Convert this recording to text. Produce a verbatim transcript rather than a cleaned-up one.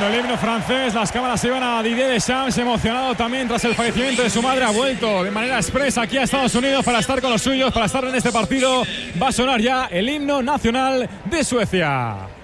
el himno francés. Las cámaras se iban a Didier Deschamps, emocionado también tras el fallecimiento de su madre. Ha vuelto de manera expresa aquí a Estados Unidos para estar con los suyos, para estar en este partido. Va a sonar ya el himno nacional de Suecia.